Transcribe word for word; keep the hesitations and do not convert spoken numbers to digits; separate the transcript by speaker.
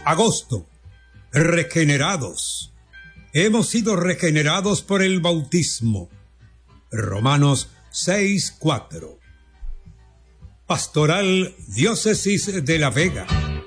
Speaker 1: Agosto. Regenerados. Hemos sido regenerados por el bautismo. Romanos seis cuatro. Pastoral Diócesis de La Vega.